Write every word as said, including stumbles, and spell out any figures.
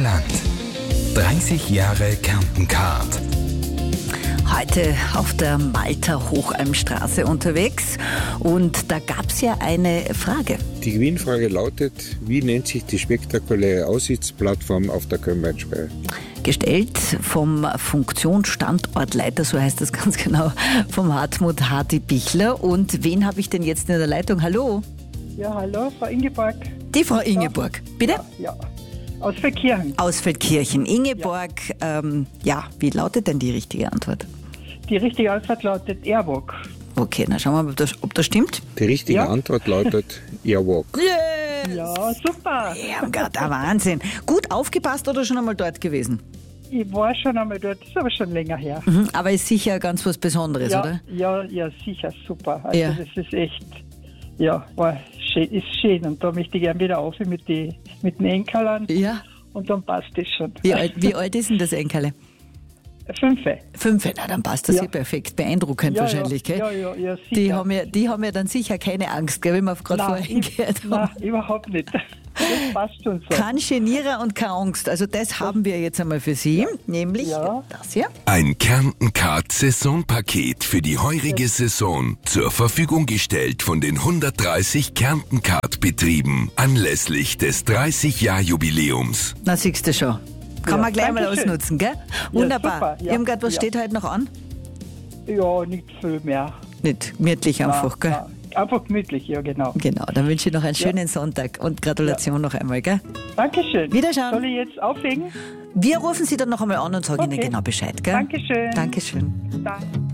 im Land. dreißig Jahre Kärnten-Card. Heute auf der Malter Hochalmstraße unterwegs und da gab es ja eine Frage. Die Gewinnfrage lautet, wie nennt sich die spektakuläre Aussichtsplattform auf der Kölnweinschwelle? Gestellt vom Funktionsstandortleiter, so heißt das ganz genau, vom Hartmut Hardy-Bichler. Und wen habe ich denn jetzt in der Leitung? Hallo? Ja, hallo, Frau Ingeborg. Die Frau Ingeborg, bitte? Ja, ja. Aus Feldkirchen. Aus Feldkirchen. Ingeborg, ja. Ähm, ja, wie lautet denn die richtige Antwort? Die richtige Antwort lautet Airwalk. Okay, na schauen wir mal, ob das, ob das stimmt. Die richtige Ja. Antwort lautet Airwalk. Yes! Ja, super. Ja, Gott, der Wahnsinn. Gut aufgepasst oder schon einmal dort gewesen? Ich war schon einmal dort, das ist aber schon länger her. Mhm, aber ist sicher ganz was Besonderes, ja, oder? ja, ja, sicher, super. Also Ja. das ist echt, ja, war schön, ist schön. Und da möchte ich gerne wieder auf mit, die, mit den Enkeln Ja. und dann passt das schon. Wie alt, wie alt ist denn das Enkerle? Fünfe. Fünf, na dann passt das Ja. eh perfekt. Beeindruckend Ja, wahrscheinlich, ja, gell? ja, ja, ja, sicher. Die haben ja, die haben ja dann sicher keine Angst, gell, wie wir gerade Nein, vorhin ich- gehört Nein, haben. überhaupt nicht. Das passt schon so. Kein Genierer und keine Angst. Also das haben wir jetzt einmal für Sie, nämlich Ja. das hier. Ein Kärnten-Card-Saisonpaket für die heurige Saison zur Verfügung gestellt von den hundertdreißig Kärnten-Card-Betrieben anlässlich des dreißig-Jahr-Jubiläums. Na, siehst du schon. Kann Ja, man gleich mal Dankeschön. ausnutzen, gell? Wunderbar. super, ja, Irgendwas, was ja. steht heute noch an? Ja, nicht viel mehr. Nicht gemütlich einfach, gell? Nein, nein. Einfach gemütlich, ja, genau. Genau, dann wünsche ich noch einen schönen Sonntag und Gratulation noch einmal, gell? Dankeschön. Wiederschauen. Soll ich jetzt auflegen? Wir rufen Sie dann noch einmal an und sagen Ihnen Okay. genau Bescheid, gell? Dankeschön. Dankeschön. Danke.